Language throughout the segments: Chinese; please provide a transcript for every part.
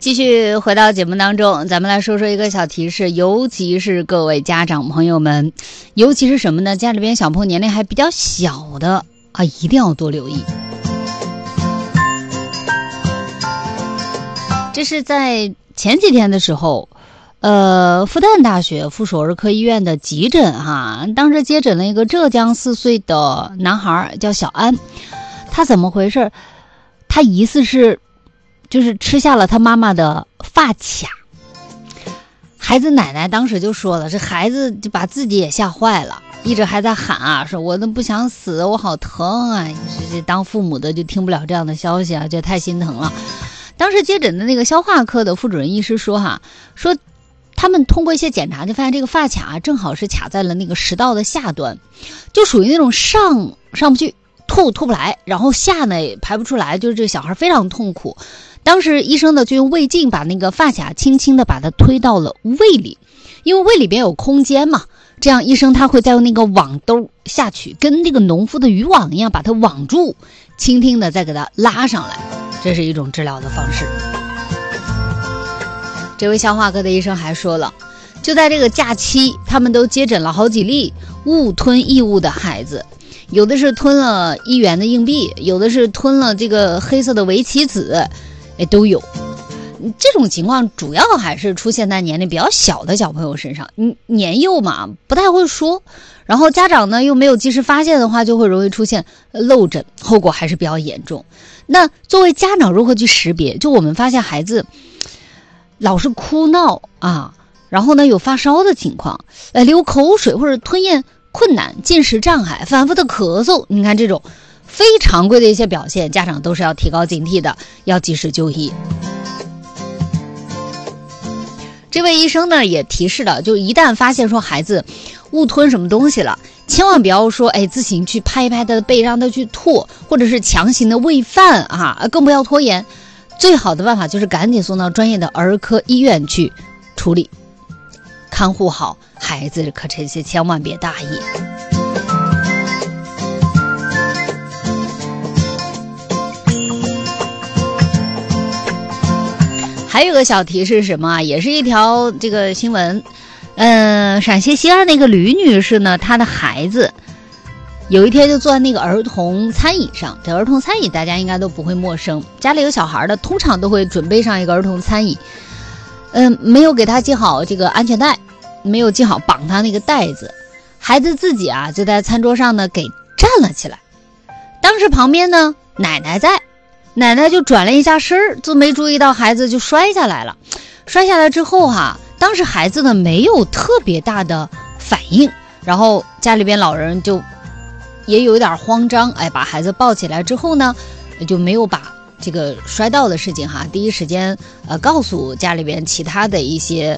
继续回到节目当中，咱们来说说一个小提示，尤其是各位家长朋友们，尤其是什么呢？家里边小朋友年龄还比较小的啊，一定要多留意。这是在前几天的时候，复旦大学附属儿科医院的急诊当时接诊了一个浙江4岁的男孩，叫小安。他怎么回事？他疑似是就是吃下了他妈妈的发卡。孩子奶奶当时就说了，这孩子就把自己也吓坏了，一直还在喊说我都不想死，我好疼啊！这当父母的就听不了这样的消息就太心疼了。当时接诊的那个消化科的副主任医师说说他们通过一些检查就发现这个发卡正好是卡在了那个食道的下端，就属于那种上不去，吐不来，然后下呢也排不出来，就是这个小孩非常痛苦。当时医生呢就用胃镜把那个发卡轻轻的把它推到了胃里，因为胃里边有空间嘛，这样医生他会再用那个网兜下去，跟那个农夫的渔网一样把它网住，轻轻的再给它拉上来，这是一种治疗的方式。这位消化科的医生还说了，就在这个假期他们都接诊了好几例误吞异物的孩子，有的是吞了1元的硬币，有的是吞了这个黑色的围棋子，都有。这种情况主要还是出现在年龄比较小的小朋友身上，年幼嘛，不太会说，然后家长呢又没有及时发现的话，就会容易出现漏诊，后果还是比较严重。那作为家长如何去识别？就我们发现孩子老是哭闹然后呢有发烧的情况，流口水或者吞咽困难、进食障碍、反复的咳嗽，你看这种非常规的一些表现，家长都是要提高警惕的，要及时就医。这位医生呢也提示了，就一旦发现说孩子误吞什么东西了，千万不要说自行去拍一拍他的背让他去吐，或者是强行的喂饭更不要拖延。最好的办法就是赶紧送到专业的儿科医院去处理，看护好孩子，可这些千万别大意。还有个小提示是什么也是一条这个新闻，陕西西安那个吕女士呢，她的孩子有一天就坐在那个儿童餐椅上，这儿童餐椅大家应该都不会陌生，家里有小孩的通常都会准备上一个儿童餐椅，没有给他系好这个安全带，没有系好绑他那个带子，孩子自己就在餐桌上呢给站了起来。当时旁边呢奶奶在，奶奶就转了一下身儿，就没注意到孩子就摔下来了。摔下来之后当时孩子呢没有特别大的反应，然后家里边老人就也有点慌张，把孩子抱起来之后呢，就没有把这个摔倒的事情第一时间告诉家里边其他的一些，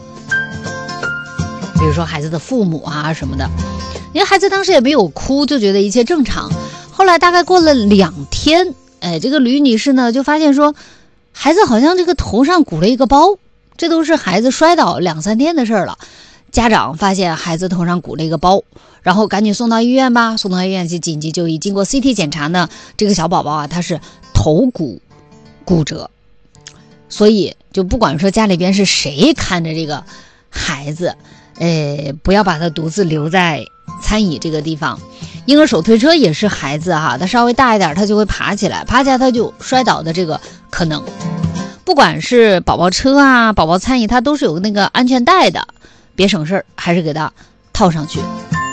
比如说孩子的父母什么的。因为孩子当时也没有哭，就觉得一切正常。后来大概过了2天，这个吕女士呢就发现说，孩子好像这个头上鼓了一个包，这都是孩子摔倒2-3天的事了。家长发现孩子头上鼓了一个包，然后赶紧送到医院吧，送到医院去紧急就医。经过 CT 检查呢，这个小宝宝他是头骨骨折，所以就不管说家里边是谁看着这个孩子，不要把他独自留在餐椅这个地方。婴儿手推车也是孩子他稍微大一点他就会爬起来，爬起来他就摔倒的这个可能。不管是宝宝车宝宝餐椅，它都是有那个安全带的，别省事儿，还是给它套上去。